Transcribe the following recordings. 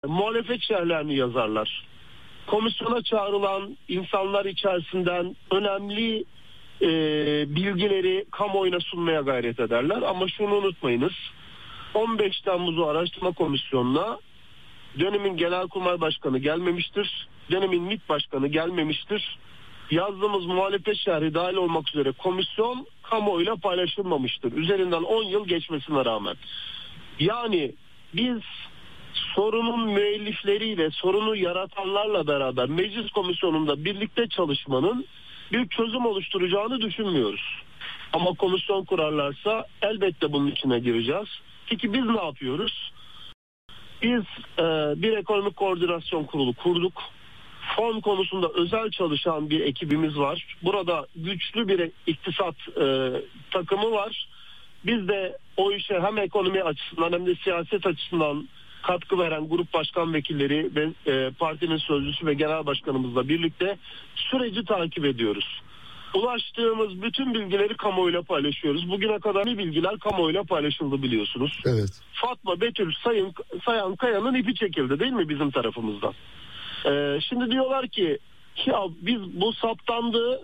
muhalefet şerhlerini yazarlar. Komisyona çağrılan insanlar içerisinden önemli bilgileri kamuoyuna sunmaya gayret ederler. Ama şunu unutmayınız, 15 Temmuz'u araştırma komisyonuna dönemin Genelkurmay Başkanı gelmemiştir, dönemin MİT Başkanı gelmemiştir. Yazdığımız muhalefet şerhi dahil olmak üzere komisyon kamuoyuyla paylaşılmamıştır. Üzerinden 10 yıl geçmesine rağmen. Yani biz sorunun müellifleriyle, sorunu yaratanlarla beraber meclis komisyonunda birlikte çalışmanın bir çözüm oluşturacağını düşünmüyoruz. Ama komisyon kurarlarsa elbette bunun içine gireceğiz. Peki biz ne yapıyoruz? Biz bir ekonomik koordinasyon kurulu kurduk. Fon konusunda özel çalışan bir ekibimiz var. Burada güçlü bir iktisat takımı var. Biz de o işe hem ekonomi açısından hem de siyaset açısından katkı veren grup başkan vekilleri ve partinin sözcüsü ve genel başkanımızla birlikte süreci takip ediyoruz. Ulaştığımız bütün bilgileri kamuoyuyla paylaşıyoruz. Bugüne kadar ne bilgiler kamuoyuyla paylaşıldı biliyorsunuz. Evet. Fatma Betül Sayan Kaya'nın ipi çekildi değil mi bizim tarafımızdan? Şimdi diyorlar ki ya biz bu saptandı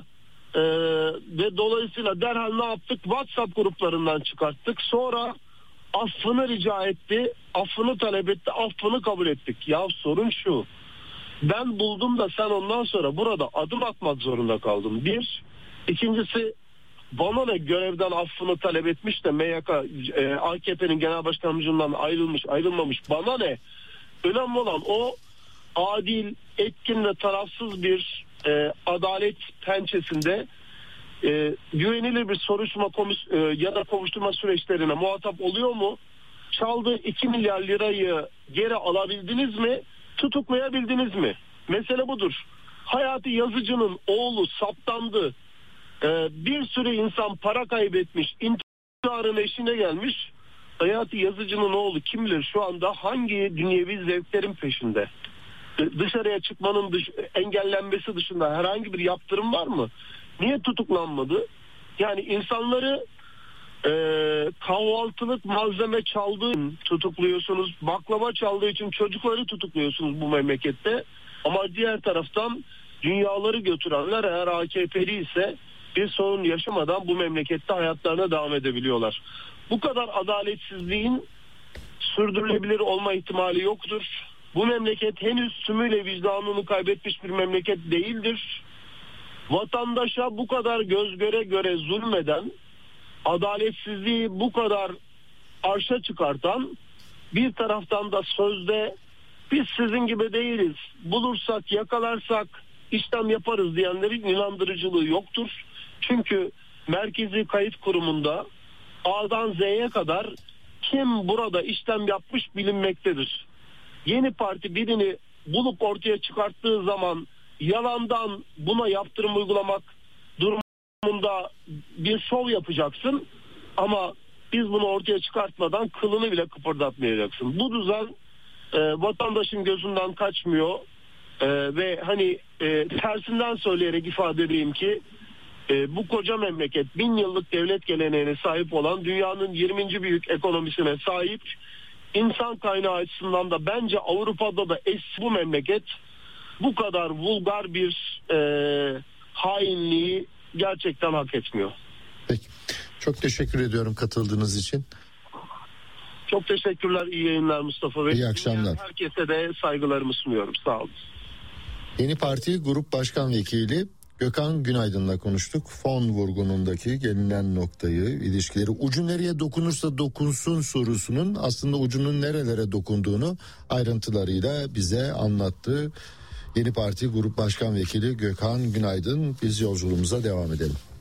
ve dolayısıyla derhal ne yaptık? WhatsApp gruplarından çıkarttık. Sonra affını rica etti, affını talep etti, affını kabul ettik. Ya sorun şu, ben buldum da sen ondan sonra burada adım atmak zorunda kaldın. Bir. İkincisi, bana ne görevden affını talep etmiş de MYK AKP'nin genel başkanlığından ayrılmamış bana ne? Önemli olan o adil, etkin ve tarafsız bir adalet pençesinde güvenilir bir soruşturma ya da kovuşturma süreçlerine muhatap oluyor mu? Çaldığı 2 milyar lirayı geri alabildiniz mi? Tutuklayabildiniz mi? Mesele budur. Hayati Yazıcı'nın oğlu saptandı. Bir sürü insan para kaybetmiş. İntiharın eşine gelmiş. Hayati Yazıcı'nın oğlu kim bilir şu anda hangi dünyevi zevklerin peşinde? Dışarıya çıkmanın engellenmesi dışında herhangi bir yaptırım var mı? Niye tutuklanmadı? Yani insanları kahvaltılık malzeme çaldığı için tutukluyorsunuz. Baklava çaldığı için çocukları tutukluyorsunuz bu memlekette. Ama diğer taraftan dünyaları götürenler eğer AKP'li ise bir sorun yaşamadan bu memlekette hayatlarına devam edebiliyorlar. Bu kadar adaletsizliğin sürdürülebilir olma ihtimali yoktur. Bu memleket henüz tümüyle vicdanını kaybetmiş bir memleket değildir. Vatandaşa bu kadar göz göre göre zulmeden, adaletsizliği bu kadar arşa çıkartan, bir taraftan da sözde biz sizin gibi değiliz, bulursak yakalarsak işlem yaparız diyenlerin inandırıcılığı yoktur. Çünkü Merkezi Kayıt Kurumu'nda A'dan Z'ye kadar kim burada işlem yapmış bilinmektedir. Yeni parti birini bulup ortaya çıkarttığı zaman yalandan buna yaptırım uygulamak durumunda bir şov yapacaksın ama biz bunu ortaya çıkartmadan kılını bile kıpırdatmayacaksın. Bu düzen vatandaşın gözünden kaçmıyor ve hani tersinden söyleyerek ifade edeyim ki bu koca memleket 1000 yıllık devlet geleneğine sahip olan dünyanın 20. büyük ekonomisine sahip, insan kaynağı açısından da bence Avrupa'da da bu memleket bu kadar vulgar bir hainliği gerçekten hak etmiyor. Peki. Çok teşekkür ediyorum katıldığınız için. Çok teşekkürler. İyi yayınlar Mustafa Bey. İyi akşamlar. Herkese de saygılarımı sunuyorum. Sağ olun. Yeni Parti Grup Başkan Vekili Gökhan Günaydın'la konuştuk. Fon vurgunundaki gelinen noktayı, ilişkileri, ucu nereye dokunursa dokunsun sorusunun aslında ucunun nerelere dokunduğunu ayrıntılarıyla bize anlattı. Yeni Parti Grup Başkan Vekili Gökhan Günaydın. Biz yolculuğumuza devam edelim.